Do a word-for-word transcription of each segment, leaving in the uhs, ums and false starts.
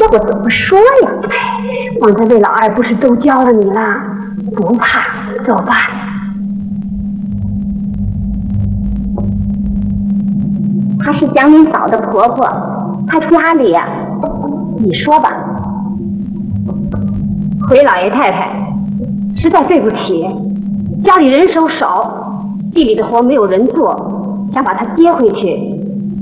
叫我怎么说呀？方才魏老二不是都教了你了？不怕，走吧。她是祥林嫂的婆婆，她家里呀、啊，你说吧。回老爷太太，实在对不起，家里人手少，地里的活没有人做，想把她接回去。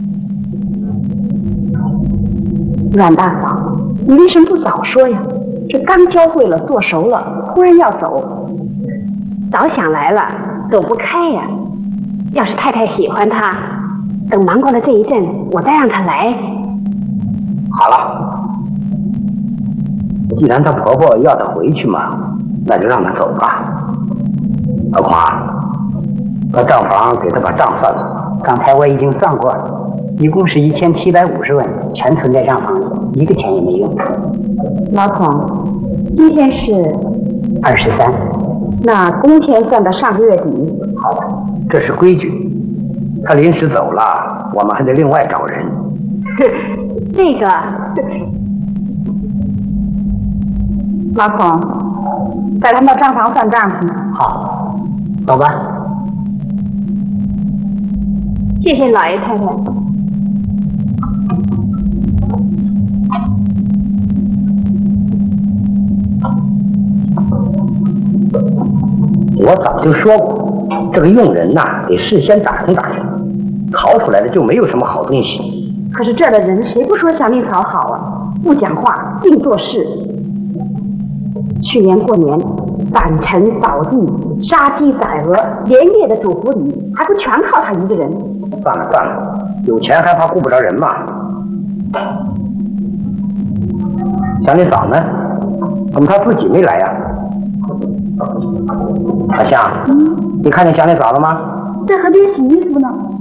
阮大嫂，你为什么不早说呀？这刚教会了，做熟了，忽然要走，早想来了，走不开呀。要是太太喜欢她，等忙过了这一阵，我再让她来。 好了，既然她婆婆要她回去嘛，那就让她走吧。何况到账房给她把账算算。 刚才我已经算过了，一共是一千七百五十文，全存在账房里，一个钱也没用。 老孔，今天是二十三， 那工钱算到上个月底。 好的，这是规矩。他临时走了，我们还得另外找人。 这个，老孔，带他们到账房算账去。 好，走吧。 谢谢老爷太太。 我早就说过，这个用人呐、啊，得事先打听打听，淘出来的就没有什么好东西。 可是这儿的人谁不说祥林嫂好啊？不讲话，净做事。去年过年，掸尘、扫地、杀鸡宰鹅，连夜的主府里，还不全靠他一个人？ 算了算了，有钱还怕顾不着人吗？祥林嫂呢？怎么她自己没来呀？小香，嗯、你看见祥林嫂了吗？ 在河边洗衣服呢。